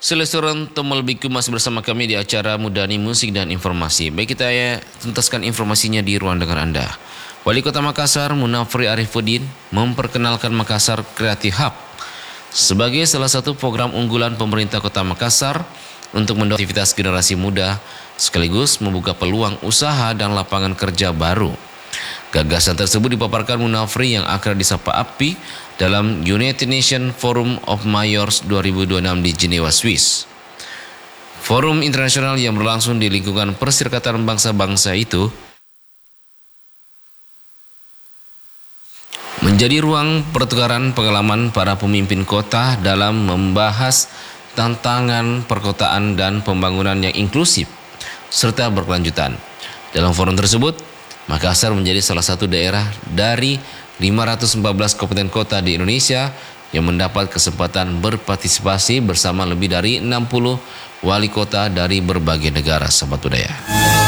Selesai Tomelbiku masih bersama kami di acara Mudani Musik dan Informasi. Baik, kita tuntaskan informasinya di ruang dengar Anda. Wali Kota Makassar, Munafri Arifuddin, memperkenalkan Makassar Creative Hub sebagai salah satu program unggulan pemerintah Kota Makassar untuk mendorong aktivitas generasi muda sekaligus membuka peluang usaha dan lapangan kerja baru. Gagasan tersebut dipaparkan Munafri yang akrab disapa API dalam United Nations Forum of Mayors 2026 di Jenewa, Swiss. Forum internasional yang berlangsung di lingkungan Perserikatan Bangsa-Bangsa itu menjadi ruang pertukaran pengalaman para pemimpin kota dalam membahas tantangan perkotaan dan pembangunan yang inklusif serta berkelanjutan. Dalam forum tersebut, Makassar menjadi salah satu daerah dari 514 kabupaten kota di Indonesia yang mendapat kesempatan berpartisipasi bersama lebih dari 60 wali kota dari berbagai negara, sahabat budaya.